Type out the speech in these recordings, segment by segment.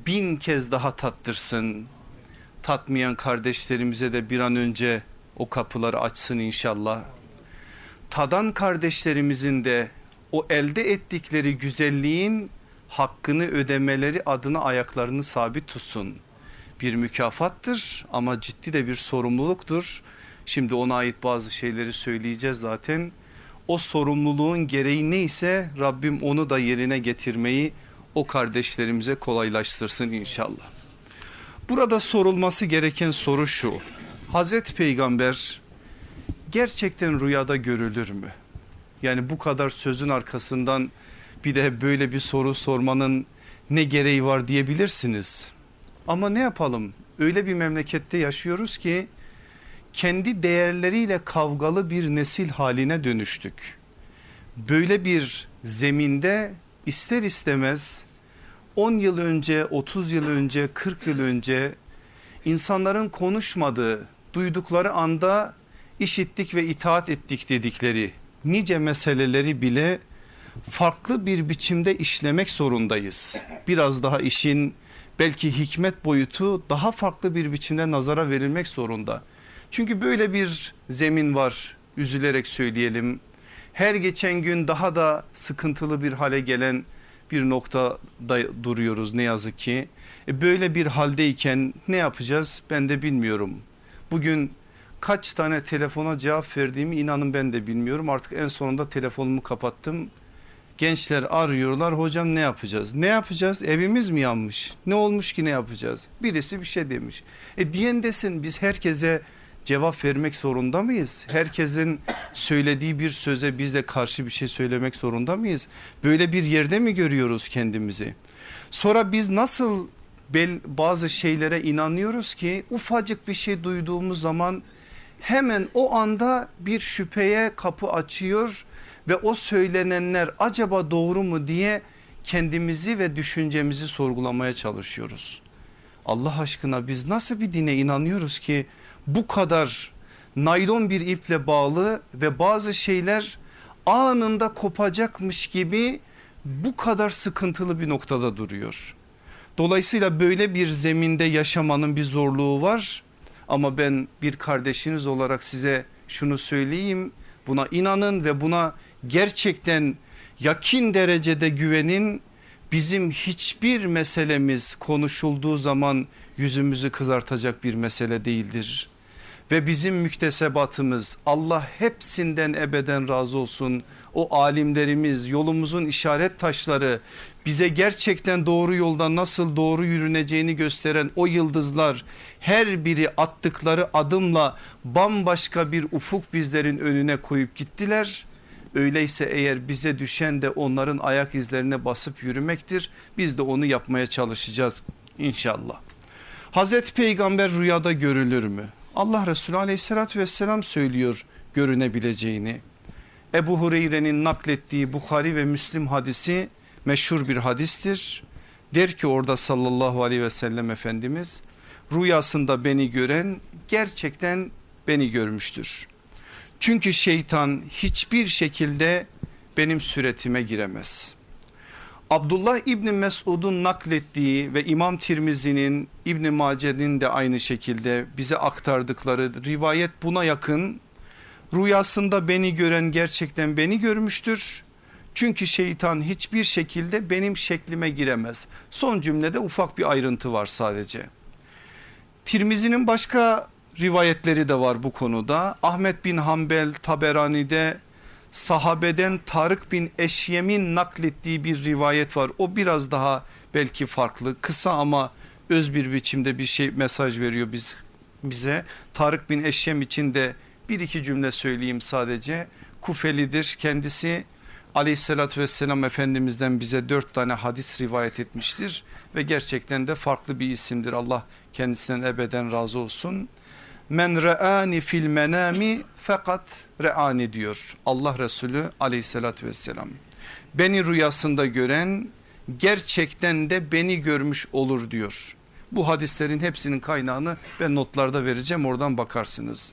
bin kez daha tattırsın. Tatmayan kardeşlerimize de bir an önce o kapıları açsın inşallah. Tadan kardeşlerimizin de o elde ettikleri güzelliğin hakkını ödemeleri adına ayaklarını sabit tutsun. Bir mükafattır ama ciddi de bir sorumluluktur. Şimdi ona ait bazı şeyleri söyleyeceğiz zaten. O sorumluluğun gereği neyse Rabbim onu da yerine getirmeyi o kardeşlerimize kolaylaştırsın inşallah. Burada sorulması gereken soru şu: Hazreti Peygamber gerçekten rüyada görülür mü? Yani bu kadar sözün arkasından bir de böyle bir soru sormanın ne gereği var diyebilirsiniz. Ama ne yapalım? Öyle bir memlekette yaşıyoruz ki kendi değerleriyle kavgalı bir nesil haline dönüştük. Böyle bir zeminde ister istemez 10 yıl önce, 30 yıl önce, 40 yıl önce insanların konuşmadığı, duydukları anda işittik ve itaat ettik dedikleri nice meseleleri bile farklı bir biçimde işlemek zorundayız. Biraz daha işin belki hikmet boyutu daha farklı bir biçimde nazara verilmek zorunda. Çünkü böyle bir zemin var, üzülerek söyleyelim. Her geçen gün daha da sıkıntılı bir hale gelen bir noktada duruyoruz ne yazık ki. Böyle bir haldeyken ne yapacağız ben de bilmiyorum. Bugün kaç tane telefona cevap verdiğimi inanın ben de bilmiyorum. Artık en sonunda telefonumu kapattım. Gençler arıyorlar, hocam ne yapacağız? Ne yapacağız? Evimiz mi yanmış? Ne olmuş ki ne yapacağız? Birisi bir şey demiş. Diyen desin, biz herkese cevap vermek zorunda mıyız? Herkesin söylediği bir söze biz de karşı bir şey söylemek zorunda mıyız? Böyle bir yerde mi görüyoruz kendimizi? Sonra biz nasıl bazı şeylere inanıyoruz ki ufacık bir şey duyduğumuz zaman hemen o anda bir şüpheye kapı açıyor ve o söylenenler acaba doğru mu diye kendimizi ve düşüncemizi sorgulamaya çalışıyoruz. Allah aşkına biz nasıl bir dine inanıyoruz ki bu kadar naylon bir iple bağlı ve bazı şeyler anında kopacakmış gibi bu kadar sıkıntılı bir noktada duruyor. Dolayısıyla böyle bir zeminde yaşamanın bir zorluğu var. Ama ben bir kardeşiniz olarak size şunu söyleyeyim, buna inanın ve buna gerçekten yakin derecede güvenin. Bizim hiçbir meselemiz konuşulduğu zaman yüzümüzü kızartacak bir mesele değildir. Ve bizim müktesebatımız, Allah hepsinden ebeden razı olsun, o alimlerimiz, yolumuzun işaret taşları, bize gerçekten doğru yolda nasıl doğru yürüneceğini gösteren o yıldızlar, her biri attıkları adımla bambaşka bir ufuk bizlerin önüne koyup gittiler. Öyleyse eğer bize düşen de onların ayak izlerine basıp yürümektir. Biz de onu yapmaya çalışacağız inşallah. Hazreti Peygamber rüyada görülür mü? Allah Resulü aleyhissalatü vesselam söylüyor görünebileceğini. Ebu Hureyre'nin naklettiği Bukhari ve Müslim hadisi meşhur bir hadistir. Der ki orada sallallahu aleyhi ve sellem Efendimiz, rüyasında beni gören gerçekten beni görmüştür. Çünkü şeytan hiçbir şekilde benim suretime giremez. Abdullah İbni Mesud'un naklettiği ve İmam Tirmizi'nin, İbni Mace'nin de aynı şekilde bize aktardıkları rivayet buna yakın. Rüyasında beni gören gerçekten beni görmüştür. Çünkü şeytan hiçbir şekilde benim şeklime giremez. Son cümlede ufak bir ayrıntı var sadece. Tirmizi'nin başka rivayetleri de var bu konuda. Ahmet bin Hanbel Taberani'de sahabeden Tarık bin Eşyem'in naklettiği bir rivayet var. O biraz daha belki farklı, kısa ama öz bir biçimde bir şey mesaj veriyor bize. Tarık bin Eşyem için de bir iki cümle söyleyeyim sadece. Kufelidir kendisi, aleyhissalatü vesselam Efendimiz'den bize 4 tane hadis rivayet etmiştir ve gerçekten de farklı bir isimdir. Allah kendisinden ebeden razı olsun. Men re'ani fil menami fakat re'ani diyor Allah Resulü aleyhissalatü vesselam. Beni rüyasında gören gerçekten de beni görmüş olur diyor. Bu hadislerin hepsinin kaynağını ben notlarda vereceğim, oradan bakarsınız.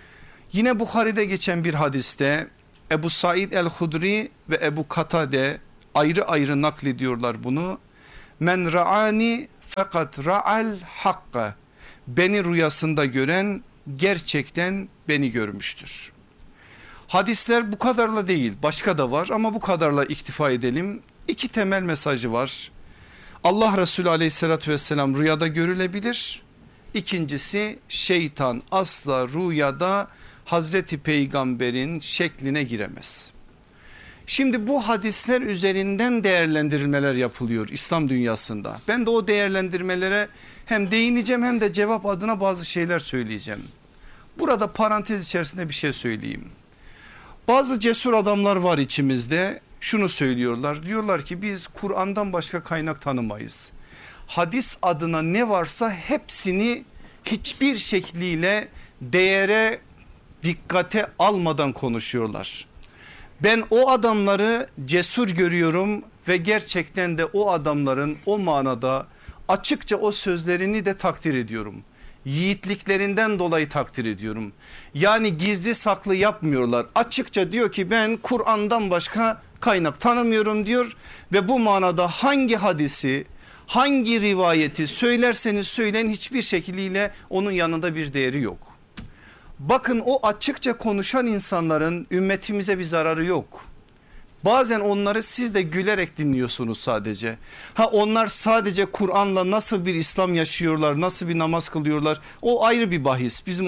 Yine Bukhari'de geçen bir hadiste Ebu Said el-Hudri ve Ebu Katade ayrı ayrı naklediyorlar bunu. Men ra'ani fakat ra'al hakka, beni rüyasında gören gerçekten beni görmüştür. Hadisler bu kadarla değil, başka da var ama bu kadarla iktifa edelim. İki temel mesajı var. Allah Resulü aleyhissalatü vesselam rüyada görülebilir. İkincisi, şeytan asla rüyada Hazreti Peygamber'in şekline giremez. Şimdi bu hadisler üzerinden değerlendirmeler yapılıyor İslam dünyasında. Ben de o değerlendirmelere hem değineceğim hem de cevap adına bazı şeyler söyleyeceğim. Burada parantez içerisinde bir şey söyleyeyim. Bazı cesur adamlar var içimizde, şunu söylüyorlar. Diyorlar ki biz Kur'an'dan başka kaynak tanımayız. Hadis adına ne varsa hepsini hiçbir şekliyle değere, dikkate almadan konuşuyorlar. Ben o adamları cesur görüyorum ve gerçekten de o adamların o manada açıkça o sözlerini de takdir ediyorum. Yiğitliklerinden dolayı takdir ediyorum. Yani gizli saklı yapmıyorlar. Açıkça diyor ki ben Kur'an'dan başka kaynak tanımıyorum diyor ve bu manada hangi hadisi, hangi rivayeti söylerseniz söyleyin hiçbir şekliyle onun yanında bir değeri yok. Bakın o açıkça konuşan insanların ümmetimize bir zararı yok. Bazen onları siz de gülerek dinliyorsunuz sadece. Onlar sadece Kur'an'la nasıl bir İslam yaşıyorlar, nasıl bir namaz kılıyorlar, o ayrı bir bahis. Bizim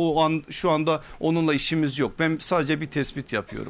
şu anda onunla işimiz yok. Ben sadece bir tespit yapıyorum.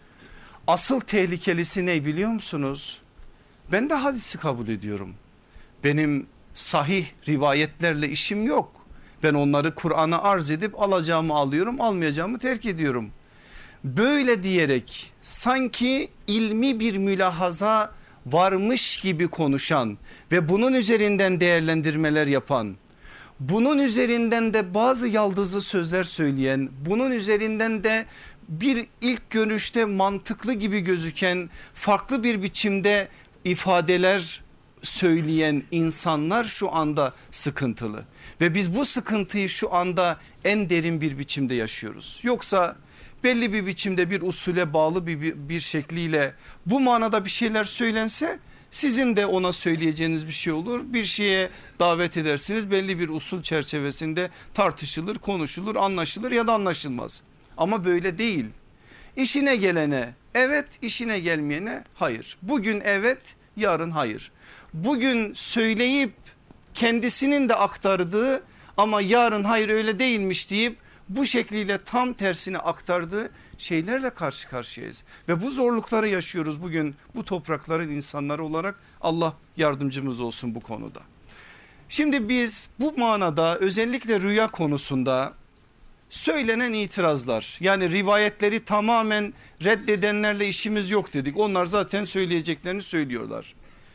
Asıl tehlikelisi ne biliyor musunuz? Ben de hadisi kabul ediyorum. Benim sahih rivayetlerle işim yok. Ben onları Kur'an'a arz edip alacağımı alıyorum, almayacağımı terk ediyorum. Böyle diyerek sanki ilmi bir mülahaza varmış gibi konuşan ve bunun üzerinden değerlendirmeler yapan, bunun üzerinden de bazı yaldızlı sözler söyleyen, bunun üzerinden de bir ilk görüşte mantıklı gibi gözüken farklı bir biçimde ifadeler söyleyen insanlar şu anda sıkıntılı ve biz bu sıkıntıyı şu anda en derin bir biçimde yaşıyoruz. Yoksa belli bir biçimde bir usule bağlı bir şekliyle bu manada bir şeyler söylense sizin de ona söyleyeceğiniz bir şey olur. Bir şeye davet edersiniz, belli bir usul çerçevesinde tartışılır, konuşulur, anlaşılır ya da anlaşılmaz. Ama böyle değil. İşine gelene evet, işine gelmeyene hayır. Bugün evet, yarın hayır. Bugün söyleyip kendisinin de aktardığı ama yarın hayır öyle değilmiş deyip bu şekliyle tam tersine aktardığı şeylerle karşı karşıyayız. Ve bu zorlukları yaşıyoruz bugün bu toprakların insanları olarak. Allah yardımcımız olsun bu konuda. Şimdi biz bu manada özellikle rüya konusunda söylenen itirazlar, yani rivayetleri tamamen reddedenlerle işimiz yok dedik. Onlar zaten söyleyeceklerini söylüyorlar.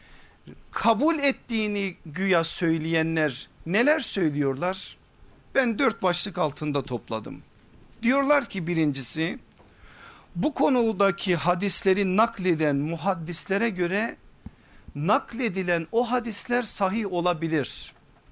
Kabul ettiğini güya söyleyenler neler söylüyorlar? Ben 4 başlık altında topladım. Diyorlar ki birincisi, bu konudaki hadisleri nakleden muhaddislere göre nakledilen o hadisler sahih olabilir.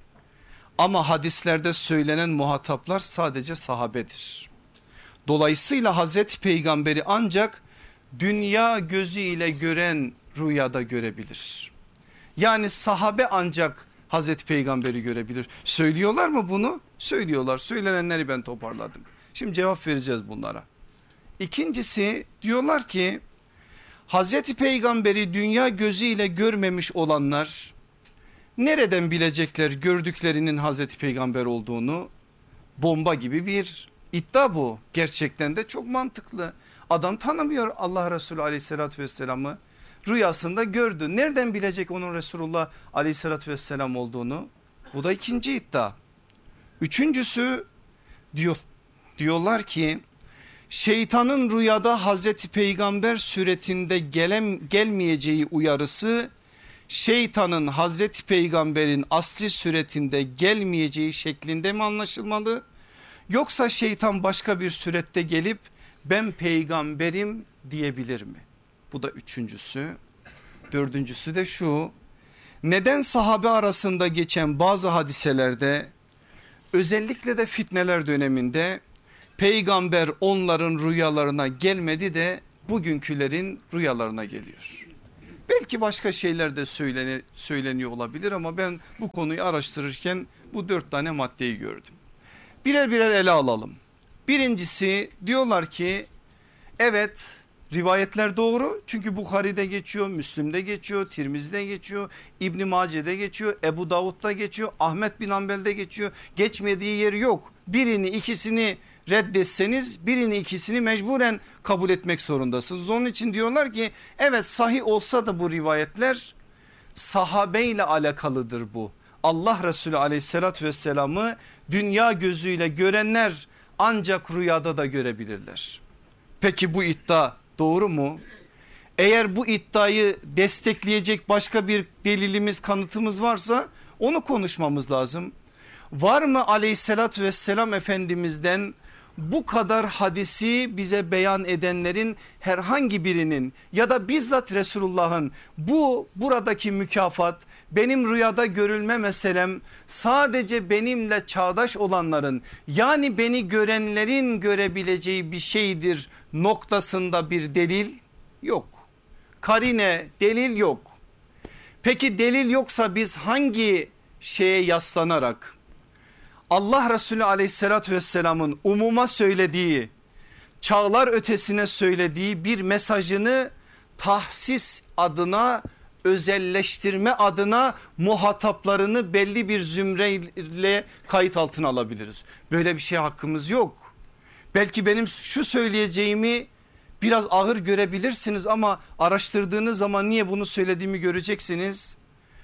Ama hadislerde söylenen muhataplar sadece sahabedir. Dolayısıyla Hazreti Peygamber'i ancak dünya gözüyle gören rüyada görebilir. Yani sahabe ancak Hazreti Peygamber'i görebilir. Söylüyorlar mı bunu? Söylüyorlar. Söylenenleri ben toparladım. Şimdi cevap vereceğiz bunlara. İkincisi, diyorlar ki Hazreti Peygamber'i dünya gözüyle görmemiş olanlar nereden bilecekler gördüklerinin Hazreti Peygamber olduğunu? Bomba gibi bir iddia bu. Gerçekten de çok mantıklı. Adam tanımıyor Allah Resulü aleyhissalatü vesselam'ı. Rüyasında gördü. Nereden bilecek onun Resulullah aleyhissalatü vesselam olduğunu? Bu da ikinci iddia. Üçüncüsü, diyorlar ki şeytanın rüyada Hazreti Peygamber suretinde gelmeyeceği uyarısı şeytanın Hazreti Peygamber'in asli suretinde gelmeyeceği şeklinde mi anlaşılmalı? Yoksa şeytan başka bir surette gelip ben peygamberim diyebilir mi? Bu da üçüncüsü. Dördüncüsü de şu: neden sahabe arasında geçen bazı hadiselerde, özellikle de fitneler döneminde peygamber onların rüyalarına gelmedi de bugünkülerin rüyalarına geliyor? Belki başka şeyler de söyleniyor olabilir ama ben bu konuyu araştırırken bu 4 tane maddeyi gördüm. Birer birer ele alalım. Birincisi, diyorlar ki evet, rivayetler doğru, çünkü Bukhari'de geçiyor, Müslim'de geçiyor, Tirmizi'de geçiyor, İbn Mace'de geçiyor, Ebu Davud'da geçiyor, Ahmet bin Hanbel'de geçiyor. Geçmediği yeri yok. Birini ikisini reddetseniz birini ikisini mecburen kabul etmek zorundasınız. Onun için diyorlar ki evet, sahih olsa da bu rivayetler sahabeyle alakalıdır bu. Allah Resulü aleyhissalatü vesselam'ı dünya gözüyle görenler ancak rüyada da görebilirler. Peki bu iddia doğru mu? Eğer bu iddiayı destekleyecek başka bir delilimiz, kanıtımız varsa onu konuşmamız lazım. Var mı aleyhissalatü vesselam Efendimiz'den bu kadar hadisi bize beyan edenlerin herhangi birinin ya da bizzat Resulullah'ın buradaki mükafat, benim rüyada görülme meselem sadece benimle çağdaş olanların, yani beni görenlerin görebileceği bir şeydir noktasında bir delil yok. Karine, delil yok. Peki delil yoksa biz hangi şeye yaslanarak Allah Resulü aleyhissalatü vesselamın umuma söylediği, çağlar ötesine söylediği bir mesajını tahsis adına, özelleştirme adına muhataplarını belli bir zümreyle kayıt altına alabiliriz? Böyle bir şey hakkımız yok. Belki benim şu söyleyeceğimi biraz ağır görebilirsiniz ama araştırdığınız zaman niye bunu söylediğimi göreceksiniz.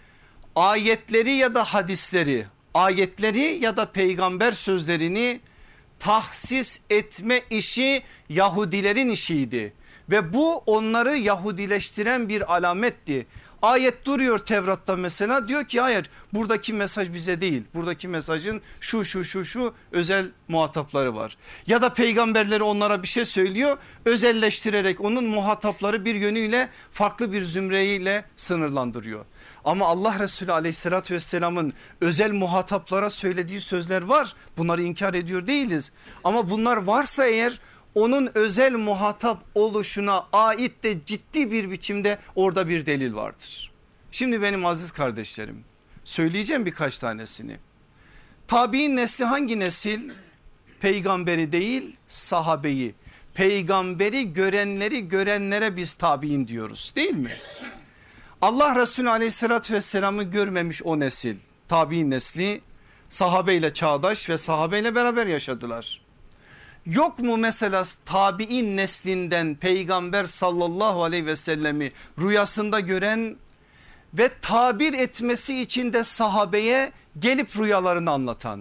Ayetleri ya da hadisleri, ayetleri ya da peygamber sözlerini tahsis etme işi Yahudilerin işiydi ve bu onları Yahudileştiren bir alametti. Ayet duruyor Tevrat'ta mesela, diyor ki hayır, buradaki mesaj bize değil, buradaki mesajın şu özel muhatapları var. Ya da peygamberleri onlara bir şey söylüyor, özelleştirerek onun muhatapları bir yönüyle farklı bir zümreyle sınırlandırıyor. Ama Allah Resulü aleyhissalatü vesselamın özel muhataplara söylediği sözler var, bunları inkar ediyor değiliz. Ama bunlar varsa eğer, onun özel muhatap oluşuna ait de ciddi bir biçimde orada bir delil vardır. Şimdi benim aziz kardeşlerim, söyleyeceğim birkaç tanesini. Tabi'in nesli hangi nesil? Peygamberi değil, sahabeyi. Peygamberi görenleri görenlere biz tabi'in diyoruz, değil mi? Allah Resulü aleyhissalatü vesselam'ı görmemiş o nesil, tabi'in nesli, sahabeyle çağdaş ve sahabeyle beraber yaşadılar. Yok mu mesela tabi'in neslinden peygamber sallallahu aleyhi ve sellemi rüyasında gören ve tabir etmesi için de sahabeye gelip rüyalarını anlatan?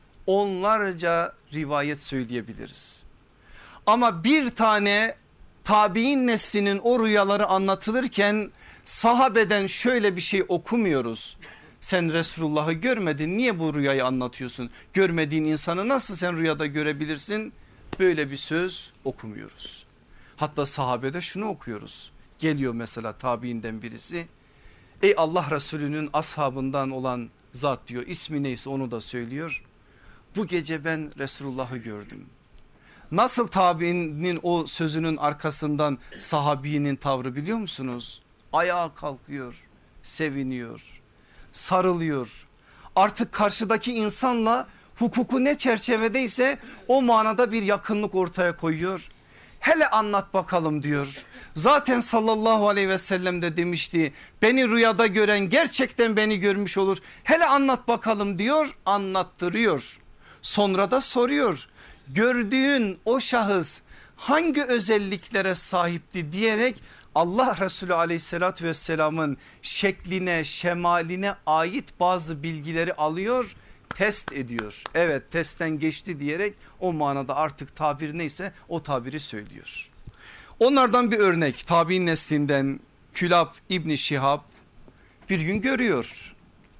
Onlarca rivayet söyleyebiliriz. Ama bir tane tabi'in neslinin o rüyaları anlatılırken sahabeden şöyle bir şey okumuyoruz. Sen Resulullah'ı görmedin, niye bu rüyayı anlatıyorsun? Görmediğin insanı nasıl sen rüyada görebilirsin? Böyle bir söz okumuyoruz. Hatta sahabede şunu okuyoruz. Geliyor mesela tabiinden birisi. Ey Allah Resulü'nün ashabından olan zat diyor, ismi neyse onu da söylüyor. Bu gece ben Resulullah'ı gördüm. Nasıl tabiinin o sözünün arkasından sahabinin tavrı biliyor musunuz? Ayağa kalkıyor, seviniyor, sarılıyor. Artık karşıdaki insanla hukuku ne çerçevedeyse o manada bir yakınlık ortaya koyuyor. Hele anlat bakalım diyor. Zaten sallallahu aleyhi ve sellem de demişti, beni rüyada gören gerçekten beni görmüş olur. Hele anlat bakalım diyor, anlattırıyor. Sonra da soruyor, gördüğün o şahıs hangi özelliklere sahipti diyerek Allah Resulü aleyhissalatü vesselamın şekline, şemaline ait bazı bilgileri alıyor, test ediyor. Evet, testten geçti diyerek o manada artık tabir neyse o tabiri söylüyor. Onlardan bir örnek, tabi'in neslinden Külab İbni Şihab bir gün görüyor.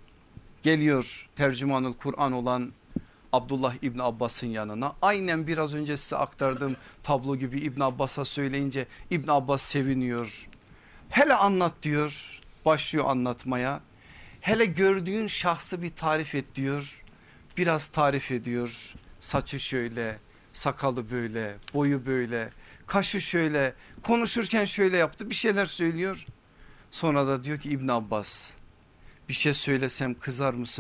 Geliyor tercümanul Kur'an olan Abdullah İbni Abbas'ın yanına. Aynen biraz önce size aktardığım tablo gibi İbn Abbas'a söyleyince İbn Abbas seviniyor. Hele anlat diyor, başlıyor anlatmaya. Hele gördüğün şahsı bir tarif et diyor. Biraz tarif ediyor. Saçı şöyle, sakalı böyle, boyu böyle, kaşı şöyle, konuşurken şöyle yaptı, bir şeyler söylüyor. Sonra da diyor ki İbn Abbas, bir şey söylesem kızar mısın